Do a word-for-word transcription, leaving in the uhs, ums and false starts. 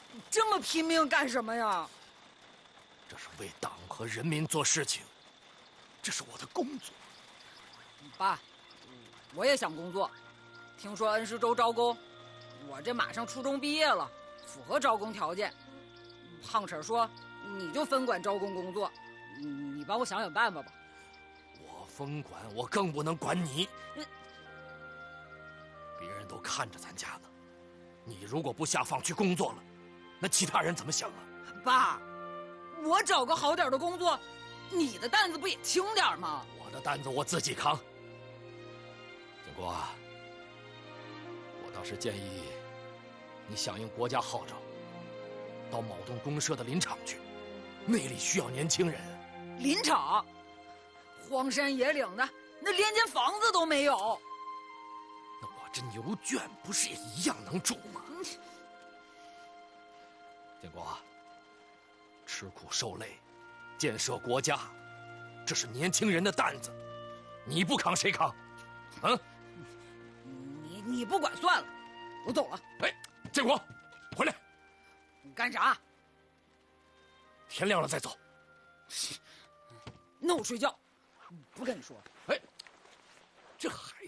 你这么拼命干什么呀？ 这是为党和人民做事情，这是我的工作。 爸，我也想工作。听说恩施州招工，我这马上初中毕业了，符合招工条件。胖婶说，你就分管招工工作，你帮我想想办法吧。 我分管，我更不能管你。别人都看着咱家呢，你如果不下放去工作了，那其他人怎么想啊？ 爸，我找个好点的工作，你的担子不也轻点吗？ 我的担子我自己扛。建国啊，我倒是建议你响应国家号召，到某栋公社的林场去，那里需要年轻人。 林场，荒山野岭的，那连间房子都没有。 那我这牛圈不是也一样能住吗？嗯、建国，吃苦受累，建设国家，这是年轻人的担子，你不扛谁扛？嗯， 你你不管算了，我走了。 哎，建国，回来！ 你干啥？ 天亮了再走。 那我睡觉，不跟你说。 哎，这孩